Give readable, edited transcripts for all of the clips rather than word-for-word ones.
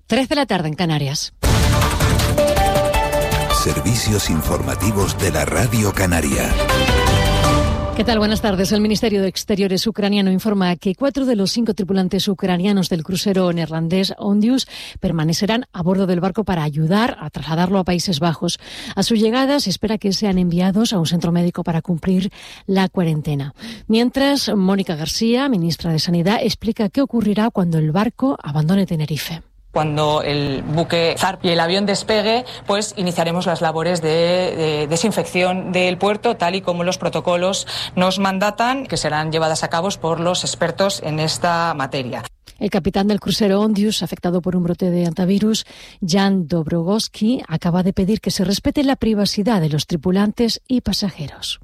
3 de la tarde en Canarias. Servicios informativos de la Radio Canaria. ¿Qué tal? Buenas tardes. El Ministerio de Exteriores ucraniano informa que 4 de los 5 tripulantes ucranianos del crucero neerlandés Ondius permanecerán a bordo del barco para ayudar a trasladarlo a Países Bajos. A su llegada se espera que sean enviados a un centro médico para cumplir la cuarentena. Mientras, Mónica García, ministra de Sanidad, explica qué ocurrirá cuando el barco abandone Tenerife. Cuando el buque zarpe y el avión despegue, pues iniciaremos las labores de desinfección del puerto, tal y como los protocolos nos mandatan, que serán llevadas a cabo por los expertos en esta materia. El capitán del crucero Ondius, afectado por un brote de hantavirus, Jan Dobrogowski, acaba de pedir que se respete la privacidad de los tripulantes y pasajeros.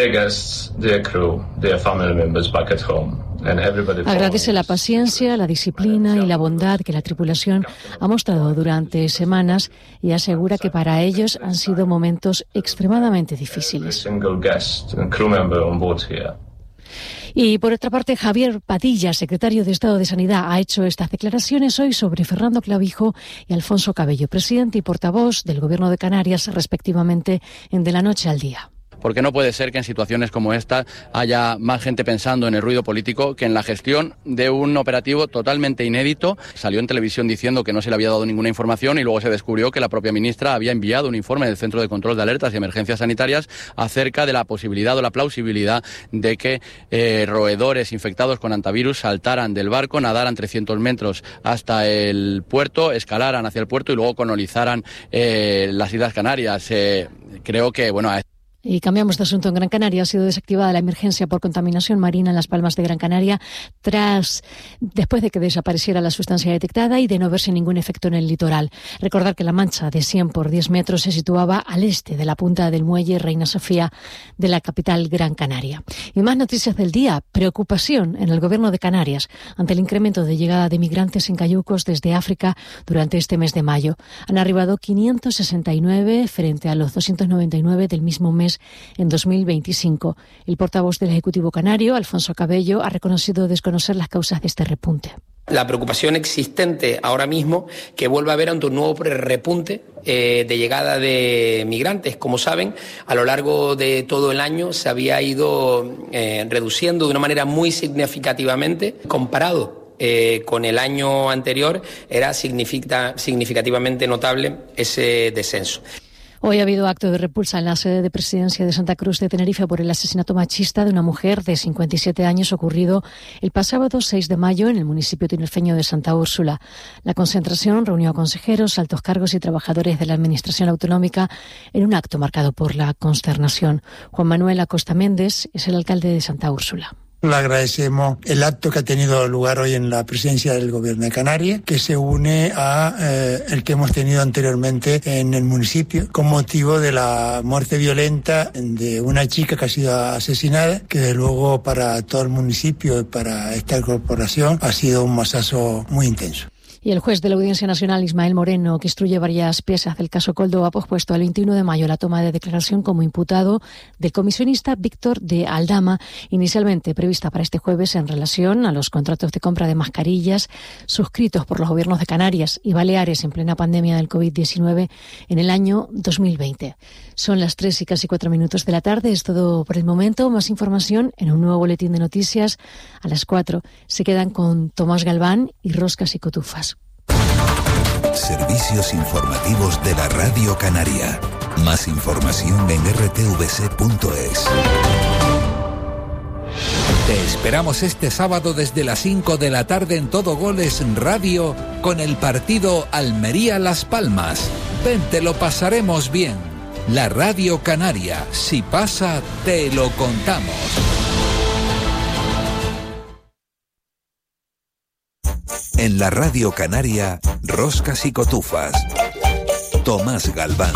Agradece la paciencia, la disciplina y la bondad que la tripulación ha mostrado durante semanas y asegura que para ellos han sido momentos extremadamente difíciles. Y por otra parte, Javier Padilla, secretario de Estado de Sanidad, ha hecho estas declaraciones hoy sobre Fernando Clavijo y Alfonso Cabello, presidente y portavoz del Gobierno de Canarias, respectivamente, en De la Noche al Día. Porque no puede ser que en situaciones como esta haya más gente pensando en el ruido político que en la gestión de un operativo totalmente inédito. Salió en televisión diciendo que no se le había dado ninguna información y luego se descubrió que la propia ministra había enviado un informe del Centro de Control de Alertas y Emergencias Sanitarias acerca de la posibilidad o la plausibilidad de que roedores infectados con hantavirus saltaran del barco, nadaran 300 metros hasta el puerto, escalaran hacia el puerto y luego colonizaran las Islas Canarias. Creo que, Y cambiamos de asunto. En Gran Canaria ha sido desactivada la emergencia por contaminación marina en las Palmas de Gran Canaria después de que desapareciera la sustancia detectada y de no verse ningún efecto en el litoral. Recordar que la mancha de 100 por 10 metros se situaba al este de la punta del muelle Reina Sofía de la capital Gran Canaria. Y más noticias del día. Preocupación en el Gobierno de Canarias ante el incremento de llegada de migrantes en cayucos desde África durante este mes de mayo. Han arribado 569 frente a los 299 del mismo mes en 2025. El portavoz del Ejecutivo Canario, Alfonso Cabello, ha reconocido desconocer las causas de este repunte. La preocupación existente ahora mismo que vuelva a haber ante un nuevo repunte de llegada de migrantes. Como saben, a lo largo de todo el año se había ido reduciendo de una manera muy significativamente comparado con el año anterior. Era significativamente notable ese descenso. Hoy ha habido acto de repulsa en la sede de Presidencia de Santa Cruz de Tenerife por el asesinato machista de una mujer de 57 años ocurrido el pasado 6 de mayo en el municipio tinerfeño de Santa Úrsula. La concentración reunió a consejeros, altos cargos y trabajadores de la Administración Autonómica en un acto marcado por la consternación. Juan Manuel Acosta Méndez es el alcalde de Santa Úrsula. Le agradecemos el acto que ha tenido lugar hoy en la presidencia del Gobierno de Canarias, que se une a el que hemos tenido anteriormente en el municipio, con motivo de la muerte violenta de una chica que ha sido asesinada, que de luego para todo el municipio y para esta corporación ha sido un masazo muy intenso. Y el juez de la Audiencia Nacional, Ismael Moreno, que instruye varias piezas del caso Koldo, ha pospuesto al 21 de mayo la toma de declaración como imputado del comisionista Víctor de Aldama, inicialmente prevista para este jueves en relación a los contratos de compra de mascarillas suscritos por los gobiernos de Canarias y Baleares en plena pandemia del COVID-19 en el año 2020. Son las 3 y casi 4 minutos de la tarde. Es todo por el momento. Más información en un nuevo boletín de noticias a las 4. Se quedan con Tomás Galván y Roscas y Cotufas. Servicios informativos de la Radio Canaria. Más información en rtvc.es. Te esperamos este sábado desde las 5 de la tarde en Todo Goles Radio con el partido Almería-Las Palmas. Ven, te lo pasaremos bien. La Radio Canaria, si pasa, te lo contamos. En la Radio Canaria, Roscas y Cotufas. Tomás Galván.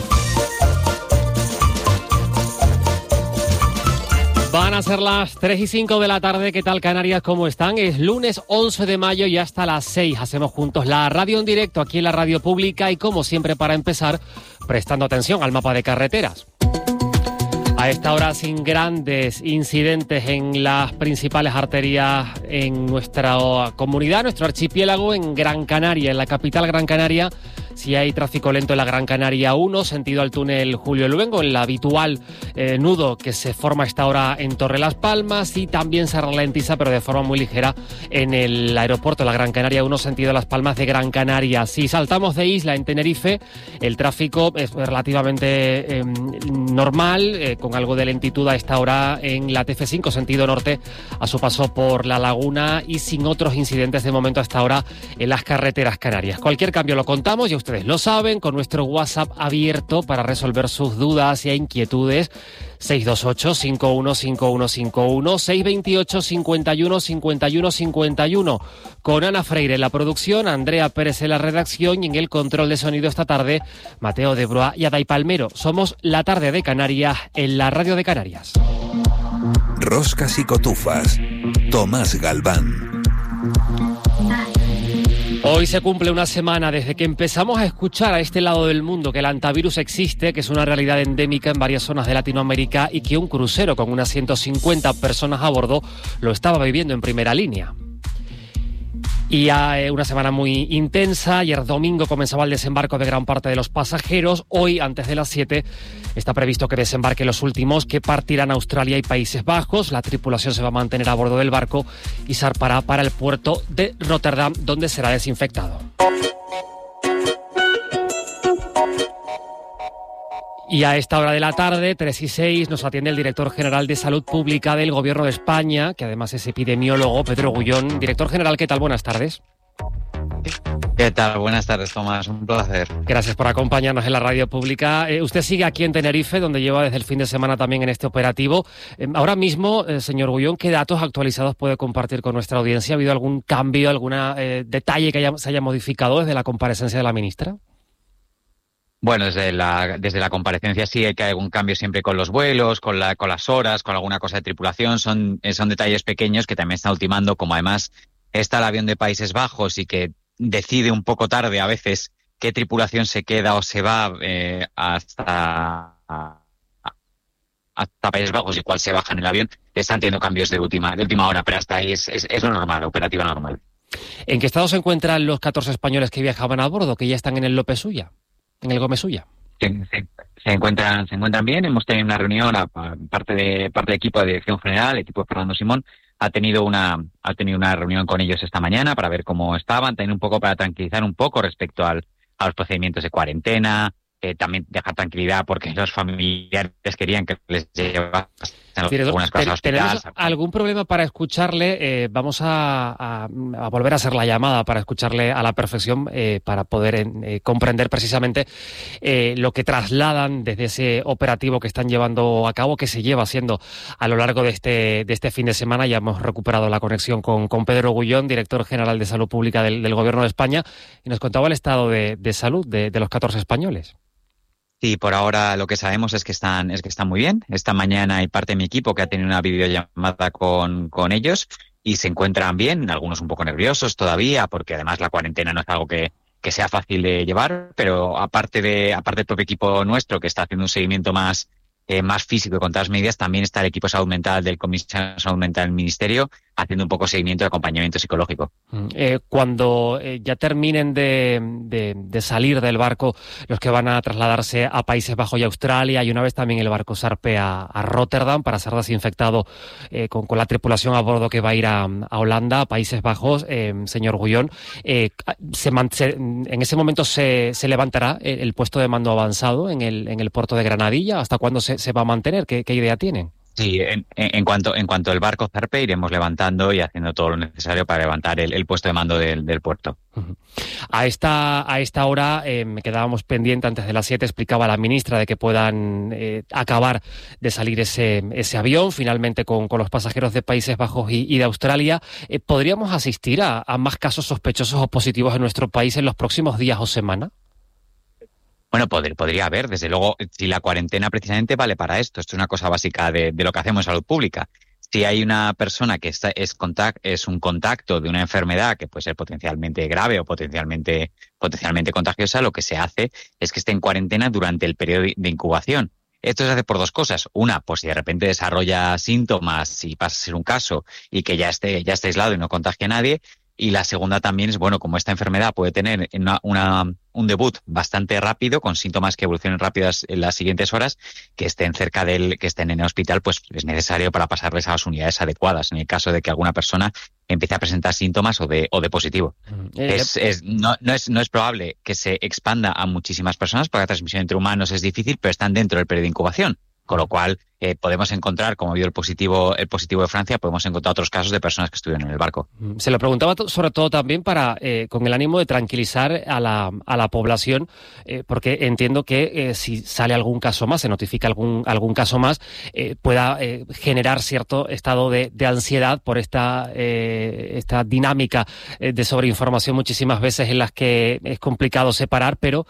Van a ser las 3 y 5 de la tarde. ¿Qué tal, Canarias? ¿Cómo están? Es lunes 11 de mayo y hasta las 6 hacemos juntos la radio en directo aquí en la radio pública y, como siempre, para empezar, prestando atención al mapa de carreteras. A esta hora, sin grandes incidentes en las principales arterias en nuestra comunidad, nuestro archipiélago, en Gran Canaria, en la capital Gran Canaria. Sí hay tráfico lento en la Gran Canaria 1, sentido al túnel Julio Luengo, en el habitual nudo que se forma a esta hora en Torre Las Palmas, y también se ralentiza, pero de forma muy ligera, en el aeropuerto de la Gran Canaria 1, sentido Las Palmas de Gran Canaria. Si saltamos de isla en Tenerife, el tráfico es relativamente normal, con algo de lentitud a esta hora en la TF5, sentido norte, a su paso por La Laguna, y sin otros incidentes de momento hasta ahora en las carreteras canarias. Cualquier cambio lo contamos, y ustedes lo saben, con nuestro WhatsApp abierto para resolver sus dudas e inquietudes. 628-515151, 628-515151, con Ana Freire en la producción, Andrea Pérez en la redacción, y en el control de sonido esta tarde, Mateo de Broa y Aday Palmero. Somos La Tarde de Canarias en la Radio de Canarias. Roscas y cotufas. Tomás Galván. Hoy se cumple una semana desde que empezamos a escuchar a este lado del mundo que el hantavirus existe, que es una realidad endémica en varias zonas de Latinoamérica, y que un crucero con unas 150 personas a bordo lo estaba viviendo en primera línea. Y una semana muy intensa. Ayer domingo comenzaba el desembarco de gran parte de los pasajeros. Hoy, antes de las 7, está previsto que desembarquen los últimos, que partirán a Australia y Países Bajos. La tripulación se va a mantener a bordo del barco y zarpará para el puerto de Rotterdam, donde será desinfectado. Y a esta hora de la tarde, 3:06, nos atiende el director general de Salud Pública del Gobierno de España, que además es epidemiólogo, Pedro Gullón. Director general, ¿qué tal? Buenas tardes. ¿Qué tal? Buenas tardes, Tomás. Un placer. Gracias por acompañarnos en la radio pública. Usted sigue aquí en Tenerife, donde lleva desde el fin de semana también en este operativo. Ahora mismo, señor Gullón, ¿qué datos actualizados puede compartir con nuestra audiencia? ¿Ha habido algún cambio, algún detalle que se haya modificado desde la comparecencia de la ministra? Bueno, desde la comparecencia sí que hay algún cambio siempre con los vuelos, con las horas, con alguna cosa de tripulación. Son detalles pequeños que también están ultimando, como además está el avión de Países Bajos y que decide un poco tarde a veces qué tripulación se queda o se va hasta Países Bajos y cuál se baja en el avión. Están teniendo cambios de última hora, pero hasta ahí es lo normal, operativa normal. ¿En qué estado se encuentran los 14 españoles que viajaban a bordo, que ya están en el López Ulla? En el Gómez Ulla. Se encuentran bien. Hemos tenido una reunión, parte de equipo de dirección general, el equipo de Fernando Simón ha tenido una reunión con ellos esta mañana para ver cómo estaban, también un poco para tranquilizar un poco respecto a los procedimientos de cuarentena, también dejar tranquilidad porque los familiares querían que les llevasen algunas cosas al hospital. ¿Tenemos algún problema para escucharle? Vamos a volver a hacer la llamada para escucharle a la perfección, para poder comprender precisamente lo que trasladan desde ese operativo que están llevando a cabo, que se lleva haciendo a lo largo de este fin de semana. Ya hemos recuperado la conexión con Pedro Gullón, director general de Salud Pública del Gobierno de España, y nos contaba el estado de salud de los 14 españoles. Sí, por ahora lo que sabemos es que están muy bien. Esta mañana hay parte de mi equipo que ha tenido una videollamada con ellos y se encuentran bien, algunos un poco nerviosos todavía, porque además la cuarentena no es algo que sea fácil de llevar, pero aparte del propio equipo nuestro que está haciendo un seguimiento más físico y con todas las medidas, también está el equipo de salud mental del Comisario de Salud Mental del Ministerio haciendo un poco seguimiento de acompañamiento psicológico. Cuando ya terminen de salir del barco los que van a trasladarse a Países Bajos y Australia, y una vez también el barco zarpe a Rotterdam para ser desinfectado con la tripulación a bordo que va a ir a Holanda, a Países Bajos, señor Gullón, en ese momento se levantará el puesto de mando avanzado en el puerto de Granadilla. ¿Hasta cuándo se va a mantener? ¿Qué idea tienen? Sí, en cuanto el barco zarpe iremos levantando y haciendo todo lo necesario para levantar el puesto de mando del puerto. A esta hora me quedábamos pendientes antes de las 7, explicaba la ministra de que puedan acabar de salir ese avión finalmente con los pasajeros de Países Bajos y de Australia. ¿Podríamos asistir a más casos sospechosos o positivos en nuestro país en los próximos días o semanas? Bueno, podría haber, desde luego, si la cuarentena precisamente vale para esto. Esto es una cosa básica de lo que hacemos en salud pública. Si hay una persona que es un contacto de una enfermedad que puede ser potencialmente grave o potencialmente contagiosa, lo que se hace es que esté en cuarentena durante el periodo de incubación. Esto se hace por dos cosas. Una, pues si de repente desarrolla síntomas y pasa a ser un caso y que ya esté aislado y no contagie a nadie. Y la segunda también es, bueno, como esta enfermedad puede tener un debut bastante rápido, con síntomas que evolucionen rápidas en las siguientes horas, que estén que estén en el hospital, pues es necesario para pasarles a las unidades adecuadas, en el caso de que alguna persona empiece a presentar síntomas o de positivo. No es probable que se expanda a muchísimas personas, porque la transmisión entre humanos es difícil, pero están dentro del periodo de incubación. Con lo cual, podemos encontrar, como vio el positivo de Francia, podemos encontrar otros casos de personas que estuvieron en el barco. Se lo preguntaba sobre todo también con el ánimo de tranquilizar a la población, porque entiendo que si sale algún caso más, se notifica algún caso más, pueda generar cierto estado de ansiedad por esta dinámica de sobreinformación muchísimas veces en las que es complicado separar, pero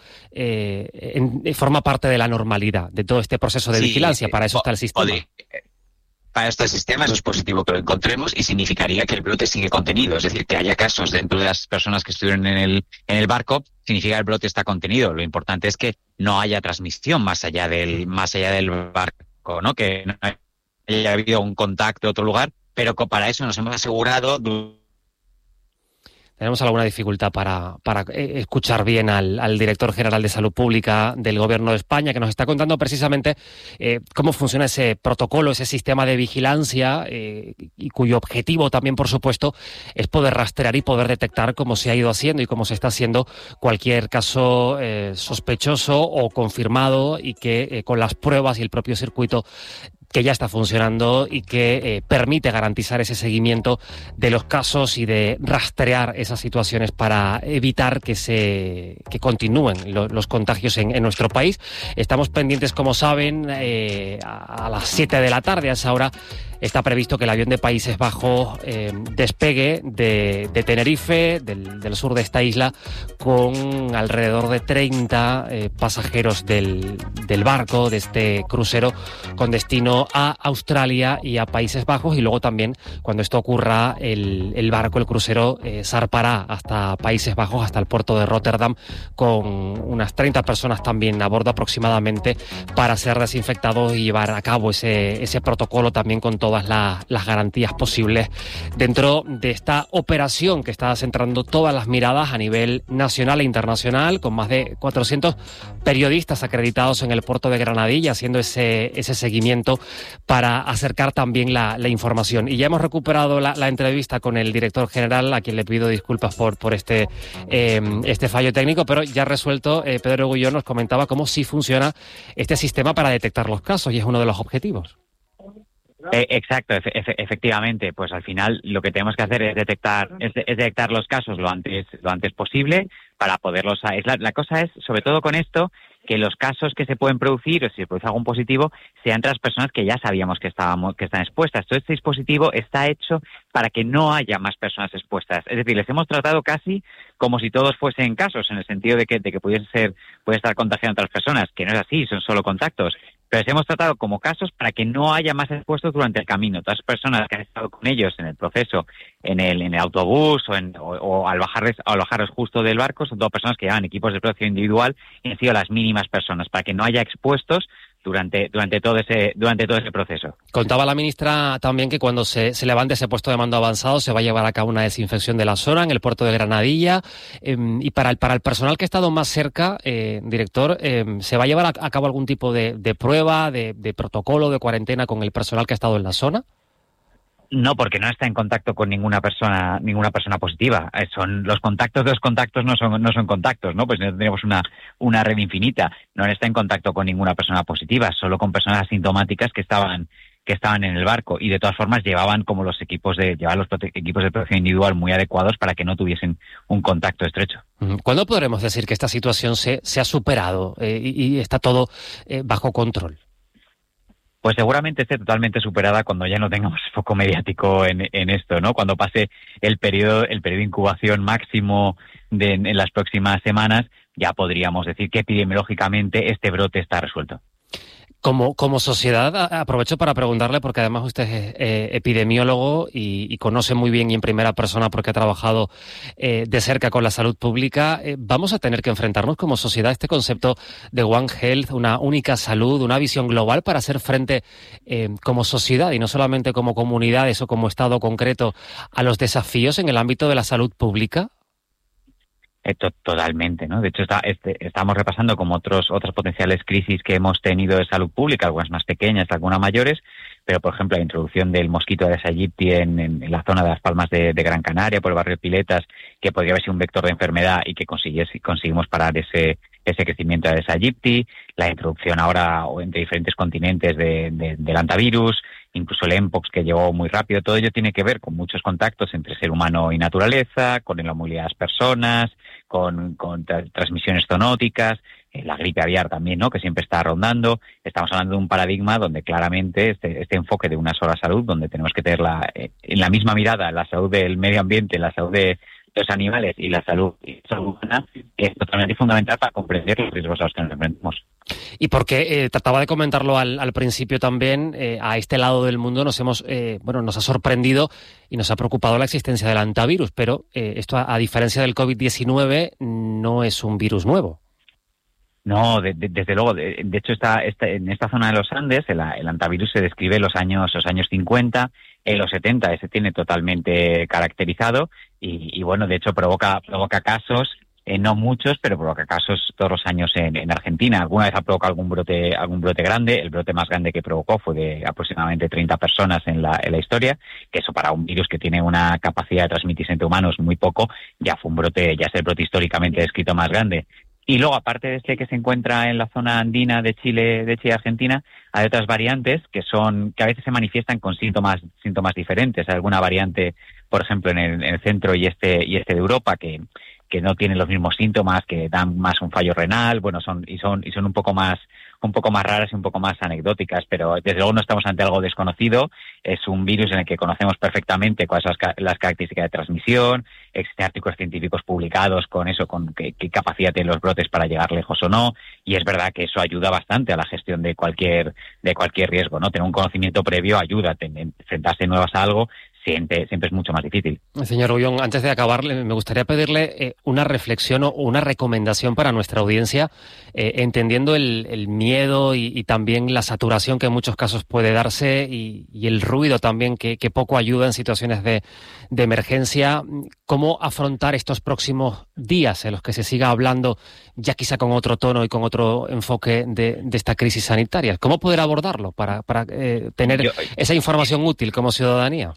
forma parte de la normalidad de todo este proceso de vigilancia. Para eso está el sistema. Para este sistema eso es positivo que lo encontremos y significaría que el brote sigue contenido. Es decir, que haya casos dentro de las personas que estuvieron en el barco, significa que el brote está contenido. Lo importante es que no haya transmisión más allá del barco, ¿no? Que no haya habido un contacto en otro lugar, pero para eso nos hemos asegurado. Tenemos alguna dificultad para escuchar bien al director general de Salud Pública del Gobierno de España, que nos está contando precisamente cómo funciona ese protocolo, ese sistema de vigilancia, y cuyo objetivo también, por supuesto, es poder rastrear y poder detectar, cómo se ha ido haciendo y cómo se está haciendo, cualquier caso sospechoso o confirmado, y que con las pruebas y el propio circuito que ya está funcionando y que permite garantizar ese seguimiento de los casos y de rastrear esas situaciones para evitar que continúen los contagios en nuestro país. Estamos pendientes, como saben, a las 7 de la tarde, a esa hora está previsto que el avión de Países Bajos despegue de Tenerife, del sur de esta isla, con alrededor de 30 pasajeros del barco, de este crucero, con destino a Australia y a Países Bajos. Y luego también, cuando esto ocurra, el barco, el crucero, zarpará hasta Países Bajos, hasta el puerto de Rotterdam, con unas 30 personas también a bordo aproximadamente, para ser desinfectados y llevar a cabo ese protocolo también con todas las garantías posibles dentro de esta operación que está centrando todas las miradas a nivel nacional e internacional, con más de 400 periodistas acreditados en el puerto de Granadilla, haciendo ese seguimiento para acercar también la información. Y ya hemos recuperado la entrevista con el director general, a quien le pido disculpas por este fallo técnico, pero ya resuelto. Pedro Gullón nos comentaba cómo sí funciona este sistema para detectar los casos, y es uno de los objetivos. Exacto, efectivamente. Pues al final lo que tenemos que hacer es detectar los casos lo antes posible para poderlos. La cosa es, sobre todo con esto, que los casos que se pueden producir, o si se produce algún positivo, sean entre las personas que ya sabíamos que están expuestas. Todo este dispositivo está hecho para que no haya más personas expuestas. Es decir, les hemos tratado casi como si todos fuesen casos, en el sentido de que puede estar contagiando a otras personas, que no es así, son solo contactos. Pero les hemos tratado como casos para que no haya más expuestos durante el camino. Todas las personas que han estado con ellos en el proceso, en el autobús o al bajarlos justo del barco, son todas personas que llevan equipos de protección individual y han sido las mínimas personas, para que no haya expuestos durante todo ese proceso. Contaba la ministra también que cuando se levante ese puesto de mando avanzado se va a llevar a cabo una desinfección de la zona en el puerto de Granadilla, y para el personal que ha estado más cerca, director, ¿se va a llevar a cabo algún tipo de prueba, de protocolo, de cuarentena con el personal que ha estado en la zona? No, porque no está en contacto con ninguna persona positiva. Son los contactos no son contactos, ¿no? Pues tenemos una red infinita. No está en contacto con ninguna persona positiva, solo con personas asintomáticas que estaban en el barco, y de todas formas llevaban los equipos de protección individual muy adecuados para que no tuviesen un contacto estrecho. ¿Cuándo podremos decir que esta situación se ha superado y está todo bajo control? Pues seguramente esté totalmente superada cuando ya no tengamos foco mediático en esto, ¿no? Cuando pase el periodo de incubación máximo en las próximas semanas, ya podríamos decir que epidemiológicamente este brote está resuelto. Como sociedad, aprovecho para preguntarle, porque además usted es epidemiólogo y conoce muy bien y en primera persona porque ha trabajado de cerca con la salud pública. ¿Vamos a tener que enfrentarnos como sociedad a este concepto de One Health, una única salud, una visión global para hacer frente como sociedad y no solamente como comunidades o como Estado concreto a los desafíos en el ámbito de la salud pública? Totalmente, ¿no? De hecho, estamos repasando como otras potenciales crisis que hemos tenido de salud pública, algunas más pequeñas, algunas mayores, pero, por ejemplo, la introducción del mosquito Aedes aegypti en la zona de Las Palmas de Gran Canaria, por el barrio Piletas, que podría haber sido un vector de enfermedad y que conseguimos parar ese crecimiento de Aedes aegypti, la introducción ahora entre diferentes continentes del hantavirus, incluso el mpox que llegó muy rápido. Todo ello tiene que ver con muchos contactos entre ser humano y naturaleza, con la movilidad de las personas, con transmisiones zoonóticas, la gripe aviar también, ¿no?, que siempre está rondando. Estamos hablando de un paradigma donde claramente este enfoque de una sola salud, donde tenemos que tener en la misma mirada la salud del medio ambiente, la salud de los animales y la salud humana, es totalmente fundamental para comprender los riesgos a los que nos enfrentamos. Y porque trataba de comentarlo al principio también, a este lado del mundo nos ha sorprendido y nos ha preocupado la existencia del hantavirus, pero esto, a diferencia del COVID-19, no es un virus nuevo. No, desde luego. De hecho, en esta zona de los Andes, el hantavirus se describe en los años 50, en los 70 se tiene totalmente caracterizado y bueno, de hecho provoca casos, no muchos, pero provoca casos todos los años en Argentina. Alguna vez ha provocado algún brote grande. El brote más grande que provocó fue de aproximadamente 30 personas en la historia, que eso para un virus que tiene una capacidad de transmitirse entre humanos muy poco, ya es el brote históricamente descrito más grande. Y luego, aparte de este que se encuentra en la zona andina de Chile y Argentina, hay otras variantes que a veces se manifiestan con síntomas diferentes. Hay alguna variante, por ejemplo, en el centro y este de Europa que no tienen los mismos síntomas, que dan más un fallo renal, bueno, son un poco más raras y un poco más anecdóticas, pero desde luego no estamos ante algo desconocido. Es un virus en el que conocemos perfectamente cuáles son las características de transmisión. Existen artículos científicos publicados con qué capacidad tienen los brotes para llegar lejos o no, y es verdad que eso ayuda bastante a la gestión de cualquier riesgo, ¿no? Tener un conocimiento previo ayuda, enfrentarse nuevas a algo siempre es mucho más difícil. Señor Rubión, antes de acabar, me gustaría pedirle una reflexión o una recomendación para nuestra audiencia, entendiendo el miedo y también la saturación que en muchos casos puede darse y el ruido también que poco ayuda en situaciones de emergencia. ¿Cómo afrontar estos próximos días en los que se siga hablando, ya quizá con otro tono y con otro enfoque de esta crisis sanitaria? ¿Cómo poder abordarlo para tener esa información útil como ciudadanía?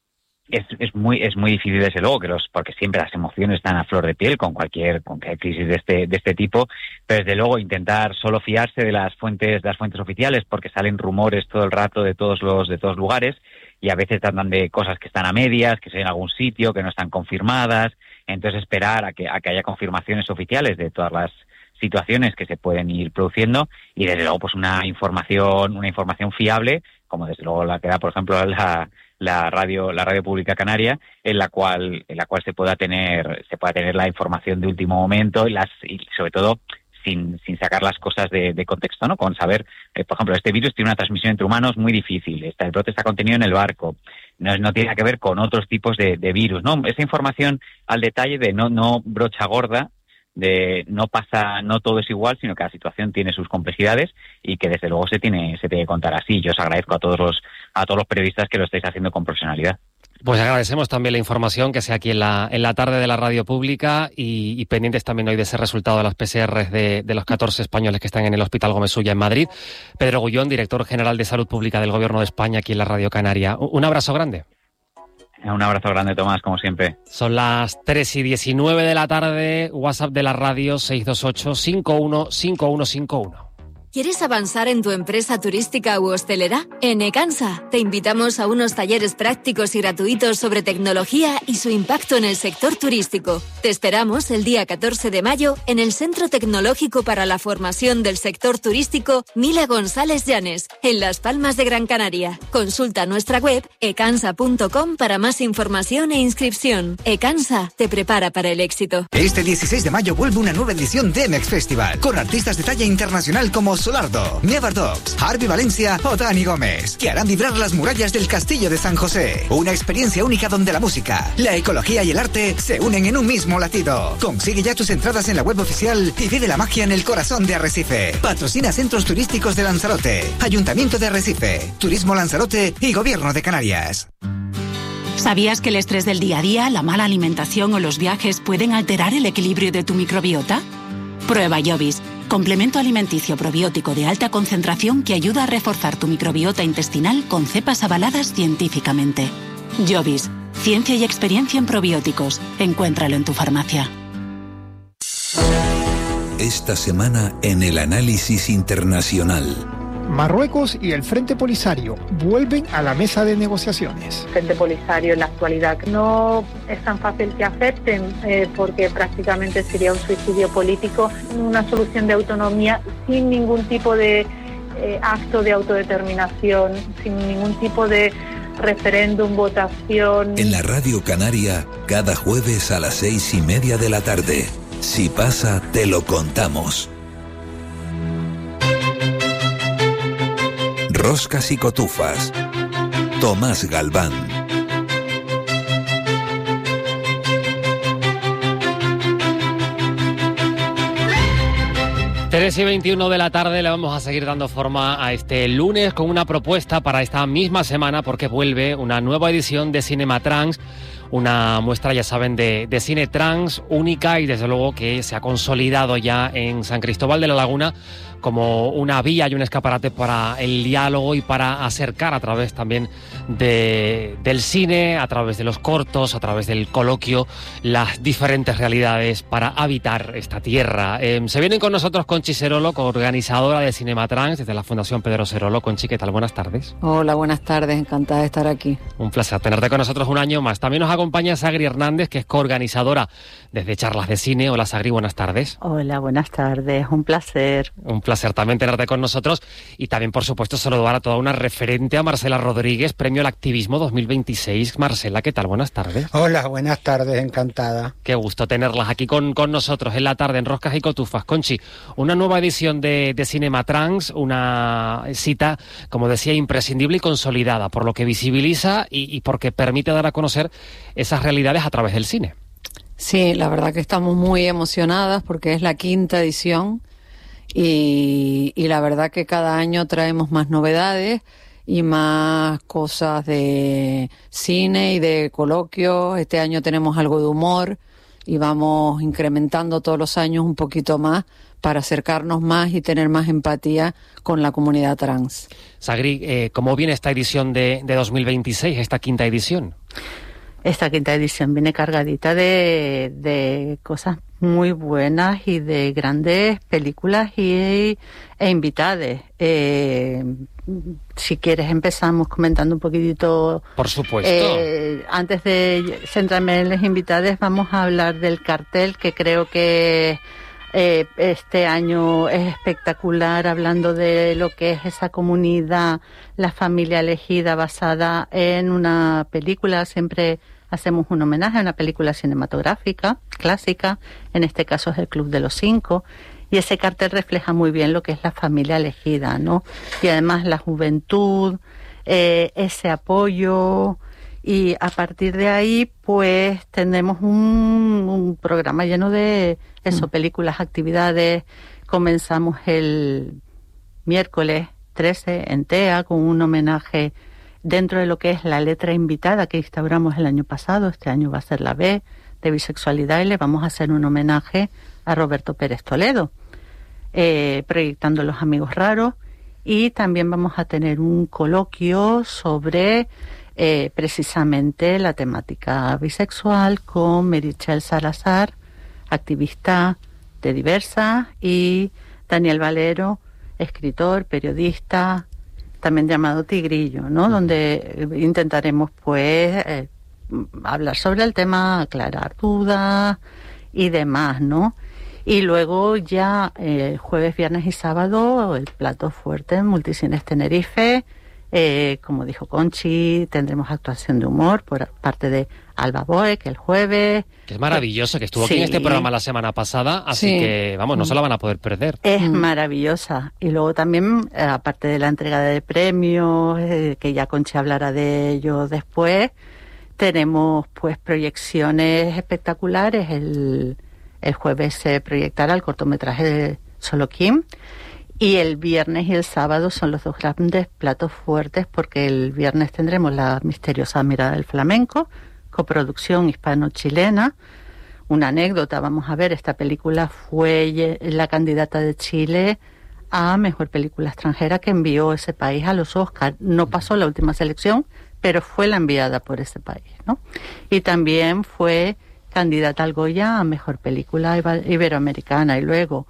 Es muy difícil, desde luego, porque siempre las emociones están a flor de piel con cualquier crisis de este tipo, pero desde luego intentar solo fiarse de las fuentes oficiales, porque salen rumores todo el rato de todos lugares y a veces tratan de cosas que están a medias, que se ven en algún sitio, que no están confirmadas. Entonces esperar a que haya confirmaciones oficiales de todas las situaciones que se pueden ir produciendo y desde luego pues una información fiable, como desde luego la que da, por ejemplo, la radio pública canaria, en la cual se pueda tener la información de último momento y sobre todo sin sacar las cosas de contexto, ¿no? Con saber, por ejemplo, este virus tiene una transmisión entre humanos muy difícil, el brote está contenido en el barco, no tiene nada que ver con otros tipos de virus, ¿no? Esa información al detalle de no brocha gorda, de no todo es igual, sino que la situación tiene sus complejidades y que desde luego se tiene que contar así. Yo os agradezco a todos los periodistas que lo estáis haciendo con profesionalidad. Pues agradecemos también la información que sea aquí en la tarde de la radio pública y pendientes también hoy de ese resultado de las PCRs de los 14 españoles que están en el Hospital Gómez Ulla en Madrid. Pedro Gullón, director general de Salud Pública del Gobierno de España, aquí en la Radio Canaria. Un abrazo grande. Un abrazo grande, Tomás, como siempre. Son las 3:19 de la tarde. WhatsApp de la radio 628-515151. ¿Quieres avanzar en tu empresa turística u hostelera? En Ecansa te invitamos a unos talleres prácticos y gratuitos sobre tecnología y su impacto en el sector turístico. Te esperamos el día 14 de mayo en el Centro Tecnológico para la Formación del Sector Turístico Mila González Llanes, en Las Palmas de Gran Canaria. Consulta nuestra web ecansa.com para más información e inscripción. Ecansa te prepara para el éxito. Este 16 de mayo vuelve una nueva edición de MX Festival, con artistas de talla internacional como Solardo, Never Dogs, Harvey Valencia o Dani Gómez, que harán vibrar las murallas del Castillo de San José. Una experiencia única donde la música, la ecología y el arte se unen en un mismo latido. Consigue ya tus entradas en la web oficial y vive la magia en el corazón de Arrecife. Patrocina Centros Turísticos de Lanzarote, Ayuntamiento de Arrecife, Turismo Lanzarote y Gobierno de Canarias. ¿Sabías que el estrés del día a día, la mala alimentación o los viajes pueden alterar el equilibrio de tu microbiota? Prueba Jovis, complemento alimenticio probiótico de alta concentración que ayuda a reforzar tu microbiota intestinal con cepas avaladas científicamente. Jovis, ciencia y experiencia en probióticos. Encuéntralo en tu farmacia. Esta semana en el análisis internacional. Marruecos y el Frente Polisario vuelven a la mesa de negociaciones. El Frente Polisario en la actualidad no es tan fácil que acepten porque prácticamente sería un suicidio político, una solución de autonomía sin ningún tipo de acto de autodeterminación, sin ningún tipo de referéndum, votación. En la Radio Canaria, cada jueves a las 6:30 de la tarde. Si pasa, te lo contamos. Roscas y cotufas. Tomás Galván. Tres y 21 de la tarde le vamos a seguir dando forma a este lunes con una propuesta para esta misma semana porque vuelve una nueva edición de Cinema Trans, una muestra, ya saben, de cine trans única y desde luego que se ha consolidado ya en San Cristóbal de la Laguna como una vía y un escaparate para el diálogo y para acercar a través también del cine, a través de los cortos, a través del coloquio, las diferentes realidades para habitar esta tierra. Se vienen con nosotros Conchi Serolo, organizadora de Cinema Trans desde la Fundación Pedro Serolo. Conchi, ¿qué tal? Buenas tardes. Hola, buenas tardes, encantada de estar aquí. Un placer tenerte con nosotros un año más. También nos acompaña Sagri Hernández, que es coorganizadora desde Charlas de Cine. Hola Sagri, buenas tardes. Hola, buenas tardes, un placer. Un placer también tenerte con nosotros y también, por supuesto, saludar a toda una referente, a Marcela Rodríguez, Premio al Activismo 2026. Marcela, ¿qué tal? Buenas tardes. Hola, buenas tardes, encantada. Qué gusto tenerlas aquí con nosotros en la tarde en Roscas y Cotufas. Conchi, una nueva edición de Cinema Trans, una cita, como decía, imprescindible y consolidada, por lo que visibiliza y porque permite dar a conocer esas realidades a través del cine. Sí, la verdad que estamos muy emocionadas porque es la 5ª edición y la verdad que cada año traemos más novedades y más cosas de cine y de coloquios. Este año tenemos algo de humor y vamos incrementando todos los años un poquito más para acercarnos más y tener más empatía con la comunidad trans. Sagri, ¿cómo viene esta edición de 2026, esta 5ª edición? Esta 5ª edición viene cargadita de cosas muy buenas y de grandes películas e invitades. Si quieres empezamos comentando un poquitito. Por supuesto. Antes de centrarme en los invitados, vamos a hablar del cartel que creo que este año es espectacular, hablando de lo que es esa comunidad, la familia elegida basada en una película. Siempre hacemos un homenaje a una película cinematográfica clásica, en este caso es El Club de los Cinco, y ese cartel refleja muy bien lo que es la familia elegida, ¿no? Y además la juventud, ese apoyo, y a partir de ahí pues tenemos un programa lleno de eso, películas, actividades. Comenzamos el miércoles 13 en TEA con un homenaje dentro de lo que es la letra invitada que instauramos el año pasado. Este año va a ser la B de bisexualidad y le vamos a hacer un homenaje a Roberto Pérez Toledo, proyectando Los Amigos Raros, y también vamos a tener un coloquio sobre precisamente la temática bisexual con Merichel Salazar, activista de Diversa, y Daniel Valero, escritor, periodista, también llamado Tigrillo, ¿no? Donde intentaremos pues hablar sobre el tema, aclarar dudas y demás, ¿no? Y luego ya jueves, viernes y sábado el plato fuerte en Multicines Tenerife, Como dijo Conchi, tendremos actuación de humor por parte de Alba Boek el jueves. Que es maravilloso, que estuvo aquí en este programa la semana pasada, así que, vamos, no se la van a poder perder. Es maravillosa. Y luego también, aparte de la entrega de premios, que ya Conchi hablará de ello después, tenemos pues proyecciones espectaculares. El jueves se proyectará el cortometraje de Solo Kim. Y el viernes y el sábado son los dos grandes platos fuertes, porque el viernes tendremos La misteriosa mirada del flamenco, coproducción hispano-chilena. Una anécdota, vamos a ver, esta película fue la candidata de Chile a Mejor Película Extranjera que envió ese país a los Oscars. No pasó la última selección, pero fue la enviada por ese país, ¿no? Y también fue candidata al Goya a Mejor Película Iberoamericana. Y luego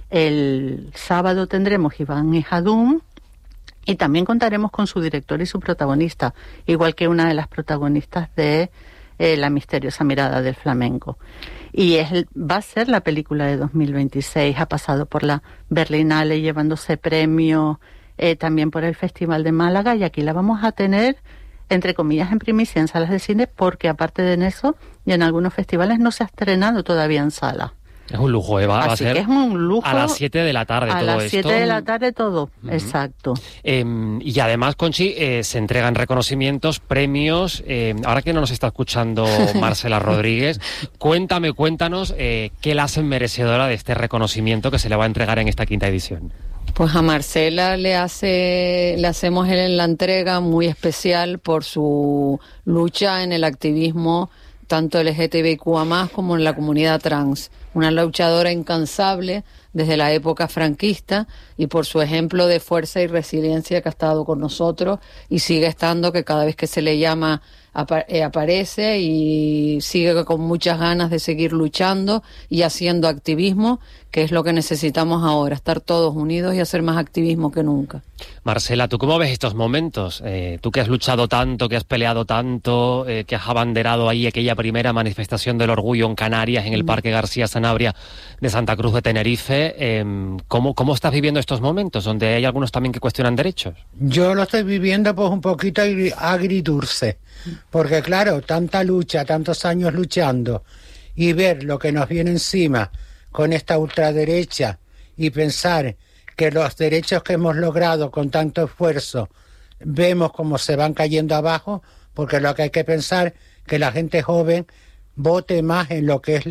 el sábado tendremos Iván Ejadún y también contaremos con su director y su protagonista, igual que una de las protagonistas de La misteriosa mirada del flamenco. Y va a ser la película de 2026, ha pasado por la Berlinale llevándose premios, también por el Festival de Málaga, y aquí la vamos a tener, entre comillas, en primicia en salas de cine, porque aparte de eso, y en algunos festivales no se ha estrenado todavía en sala. Es un lujo, va a ser es un lujo, a las 7 de la tarde todo esto. A las 7 de la tarde todo, exacto. Y además, Conchi, se entregan reconocimientos, premios. Ahora que no nos está escuchando Marcela Rodríguez, cuéntanos qué la hacen merecedora de este reconocimiento que se le va a entregar en esta 5ª edición. Pues a Marcela le hacemos en la entrega muy especial por su lucha en el activismo, tanto LGTBIQA+, como en la comunidad trans. Una luchadora incansable desde la época franquista, y por su ejemplo de fuerza y resiliencia que ha estado con nosotros y sigue estando, que cada vez que se le llama aparece y sigue con muchas ganas de seguir luchando y haciendo activismo, que es lo que necesitamos ahora, estar todos unidos y hacer más activismo que nunca. Marcela, ¿tú cómo ves estos momentos? Tú que has luchado tanto, que has peleado tanto, que has abanderado ahí aquella primera manifestación del orgullo en Canarias, en el Parque García Sanabria de Santa Cruz de Tenerife, ¿cómo estás viviendo estos momentos, donde hay algunos también que cuestionan derechos? Yo lo estoy viviendo pues un poquito agridulce, porque claro, tanta lucha, tantos años luchando, y ver lo que nos viene encima con esta ultraderecha, y pensar que los derechos que hemos logrado con tanto esfuerzo vemos como se van cayendo abajo, porque lo que hay que pensar que la gente joven vote más en lo que es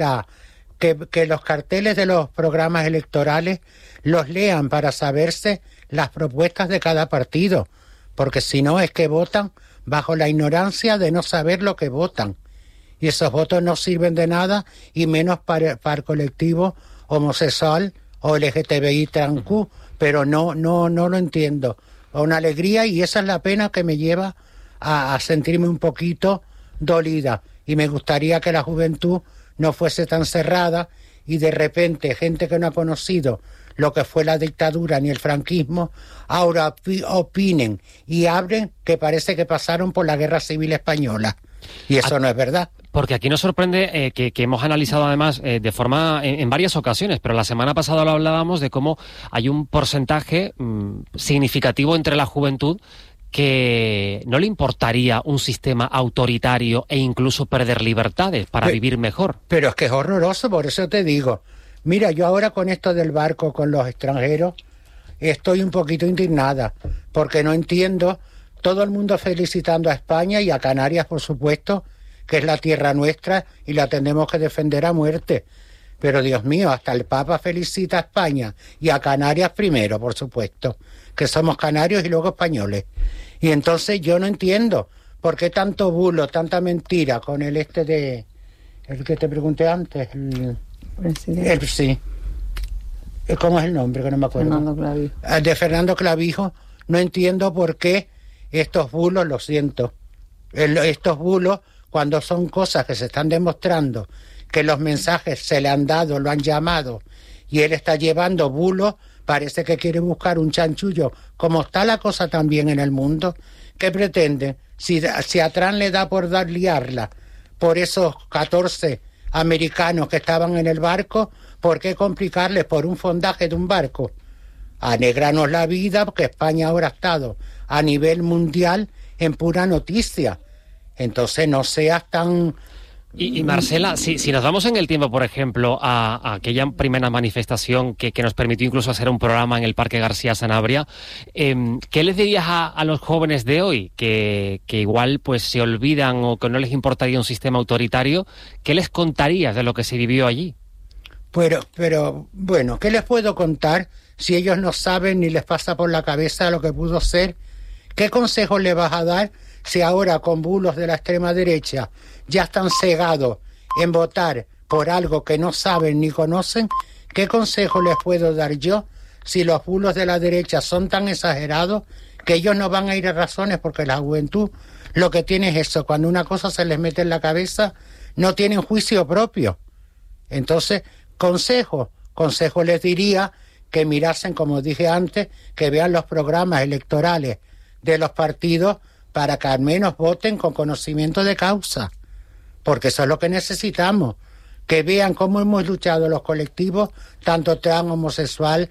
que los carteles de los programas electorales los lean para saberse las propuestas de cada partido, porque si no es que votan bajo la ignorancia de no saber lo que votan, y esos votos no sirven de nada, y menos para el colectivo homosexual o LGTBI transQ, pero no lo entiendo. Una alegría, y esa es la pena que me lleva a sentirme un poquito dolida, y me gustaría que la juventud no fuese tan cerrada y de repente gente que no ha conocido lo que fue la dictadura ni el franquismo ahora opinen y abren que parece que pasaron por la Guerra Civil Española, y eso no es verdad. Porque aquí nos sorprende que hemos analizado además de forma en varias ocasiones, pero la semana pasada lo hablábamos de cómo hay un porcentaje significativo entre la juventud que no le importaría un sistema autoritario e incluso perder libertades para vivir mejor. Pero es que es horroroso, por eso te digo. Mira, yo ahora con esto del barco con los extranjeros estoy un poquito indignada, porque no entiendo, todo el mundo felicitando a España y a Canarias, por supuesto, que es la tierra nuestra y la tenemos que defender a muerte. Pero Dios mío, hasta el Papa felicita a España y a Canarias primero, por supuesto, que somos canarios y luego españoles. Y entonces yo no entiendo por qué tanto bulo, tanta mentira con el de... el que te pregunté antes, sí. ¿Cómo es el nombre? Que no me acuerdo. Fernando Clavijo. De Fernando Clavijo. No entiendo por qué estos bulos, lo siento, estos bulos, cuando son cosas que se están demostrando, que los mensajes se le han dado, lo han llamado, y él está llevando bulos, parece que quiere buscar un chanchullo. Como está la cosa también en el mundo, ¿qué pretende? Si a Trump le da por liarla por esos 14 americanos que estaban en el barco, ¿por qué complicarles por un fondaje de un barco? Anegranos la vida, porque España ahora ha estado a nivel mundial en pura noticia. Entonces no seas tan... Y Marcela, si nos vamos en el tiempo, por ejemplo, a aquella primera manifestación que nos permitió incluso hacer un programa en el Parque García Sanabria, ¿qué les dirías a los jóvenes de hoy que igual pues se olvidan o que no les importaría un sistema autoritario? ¿Qué les contarías de lo que se vivió allí? Pero bueno, ¿qué les puedo contar si ellos no saben ni les pasa por la cabeza lo que pudo ser? ¿Qué consejos le vas a dar si ahora con bulos de la extrema derecha ya están cegados en votar por algo que no saben ni conocen? ¿Qué consejo les puedo dar yo si los bulos de la derecha son tan exagerados que ellos no van a ir a razones? Porque la juventud lo que tiene es eso, cuando una cosa se les mete en la cabeza no tienen juicio propio. Entonces, consejo les diría que mirasen, como dije antes, que vean los programas electorales de los partidos para que al menos voten con conocimiento de causa, porque eso es lo que necesitamos, que vean cómo hemos luchado los colectivos, tanto trans, homosexual,